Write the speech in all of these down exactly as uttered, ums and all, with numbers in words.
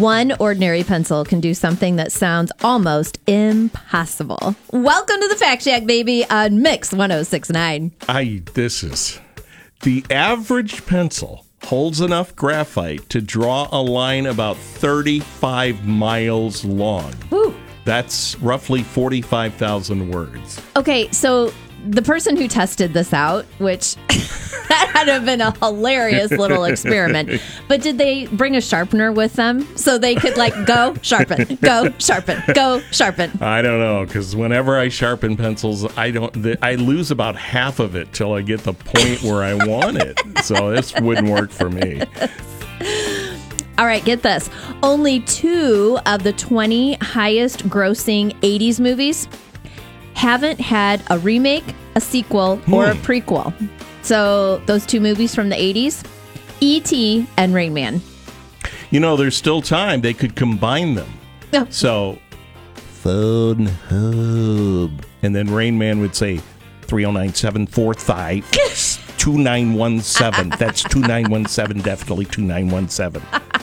One ordinary pencil can do something that sounds almost impossible. Welcome to the Fact Shack, baby, on Mix one oh six point nine. I, this is... The average pencil holds enough graphite to draw a line about thirty-five miles long. Woo. That's roughly forty-five thousand words. Okay, so the person who tested this out, which that had to have been a hilarious little experiment, but did they bring a sharpener with them so they could like go sharpen, go sharpen, go sharpen? I don't know, because whenever I sharpen pencils, I don't. The, I lose about half of it till I get the point where I want it. So this wouldn't work for me. All right, get this. Only two of the twenty highest grossing eighties movies haven't had a remake, a sequel, or a prequel. So those two movies from the eighties, E T and Rain Man. You know, there's still time. They could combine them. Oh. So, phone hub. And then Rain Man would say, three oh nine, seven four five, two nine one seven. That's two nine one seven, definitely two nine one seven.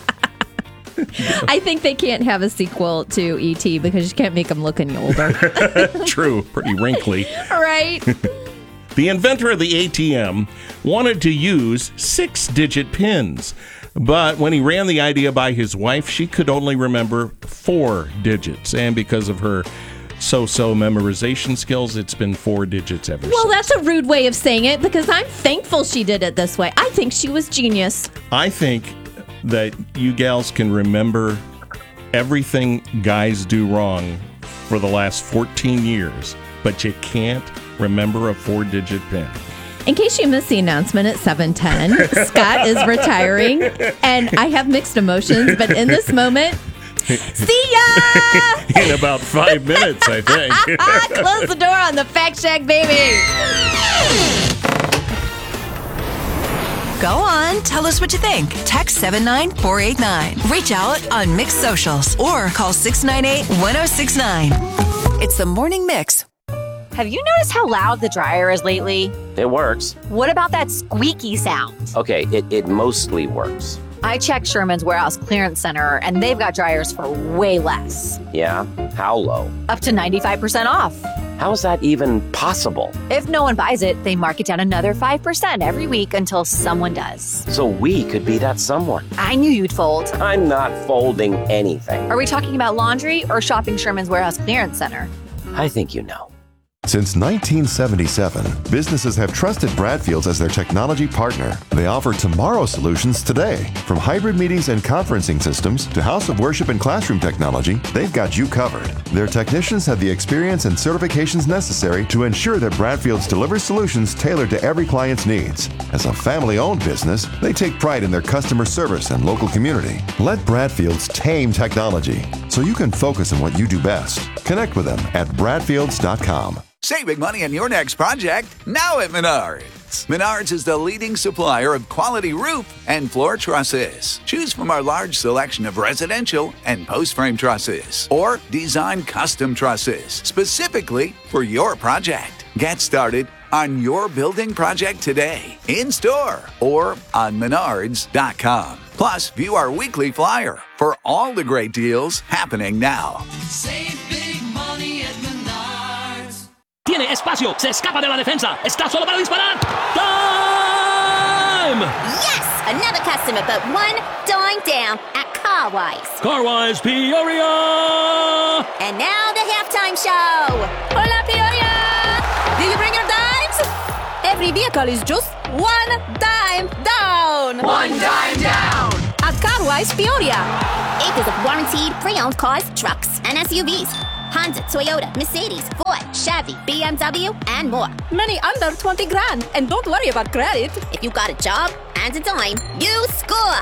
I think they can't have a sequel to E T because you can't make them look any older. True, pretty wrinkly. Right. The inventor of the A T M wanted to use six-digit pins, but when he ran the idea by his wife, she could only remember four digits, and because of her so-so memorization skills, it's been four digits ever well, since. Well, that's a rude way of saying it because I'm thankful she did it this way. I think she was genius. I think that you gals can remember everything guys do wrong for the last fourteen years, but you can't remember a four-digit pin. In case you missed the announcement at seven ten, Scott is retiring, and I have mixed emotions, but in this moment, see ya! In about five minutes, I think. Close the door on the Fact Shack, baby! Go on, tell us what you think. Text seven nine four eight nine. Reach out on Mix Socials or call six nine eight, one oh six nine. It's the Morning Mix. Have you noticed how loud the dryer is lately? It works. What about that squeaky sound? Okay, it, it mostly works. I checked Sherman's Warehouse Clearance Center, and they've got dryers for way less. Yeah? How low? Up to ninety-five percent off. How is that even possible? If no one buys it, they mark it down another five percent every week until someone does. So we could be that someone. I knew you'd fold. I'm not folding anything. Are we talking about laundry or shopping Sherman's Warehouse Clearance Center? I think you know. Since nineteen seventy-seven, businesses have trusted Bradfield's as their technology partner. They offer tomorrow solutions today. From hybrid meetings and conferencing systems to house of worship and classroom technology, they've got you covered. Their technicians have the experience and certifications necessary to ensure that Bradfield's delivers solutions tailored to every client's needs. As a family-owned business, they take pride in their customer service and local community. Let Bradfield's tame technology so you can focus on what you do best. Connect with them at bradfields dot com. Saving money on your next project now at Menards. Menards is the leading supplier of quality roof and floor trusses. Choose from our large selection of residential and post-frame trusses or design custom trusses specifically for your project. Get started on your building project today, in-store or on menards dot com. Plus, view our weekly flyer for all the great deals happening now. Save big money at Menards. Tiene espacio, se escapa de la defensa, está solo para disparar. Time! Yes! Another customer but one dime down at Carwise. Carwise Peoria! And now the halftime show. Hola, Peoria! Do you bring your dimes? Every vehicle is just one dime down. One dime down! At Carwise Peoria. Acres of warranted pre-owned cars, trucks, and S U Vs. Honda, Toyota, Mercedes, Ford, Chevy, B M W, and more. Many under twenty grand. And don't worry about credit. If you got a job and a dime, you score.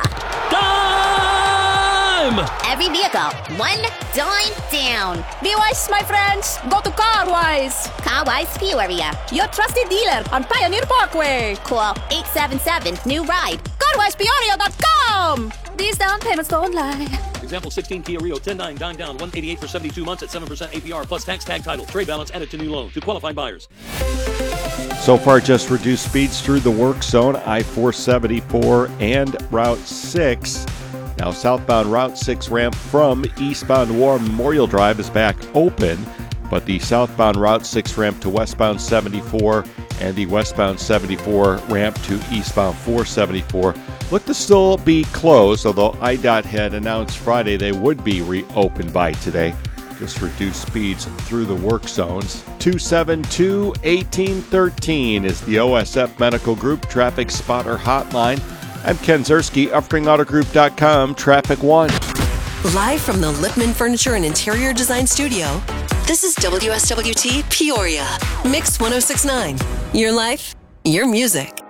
Dime! Every vehicle, one dime down. Be wise, my friends. Go to Carwise. Carwise Peoria. Your trusted dealer on Pioneer Parkway. Call eight seven seven, new ride. carwise peoria dot com. These down payments don't lie. Example sixteen Kia Rio ten nine dime down one eighty-eight for seventy-two months at seven percent A P R plus tax tag title. Trade balance added to new loan to qualifying buyers. So far, just reduced speeds through the work zone, I four seventy-four and Route six. Now, southbound Route six ramp from eastbound War Memorial Drive is back open, but the southbound Route six ramp to westbound seventy-four and the westbound seventy-four ramp to eastbound four seventy-four look to still be closed, although I D O T had announced Friday they would be reopened by today. Just reduce speeds through the work zones. two seven two, one eight one three is the O S F Medical Group Traffic Spotter Hotline. I'm Ken Zerski, Uppring Auto Group dot com, Traffic One. Live from the Lippman Furniture and Interior Design Studio, this is W S W T Peoria, Mix one oh six point nine. Your life, your music.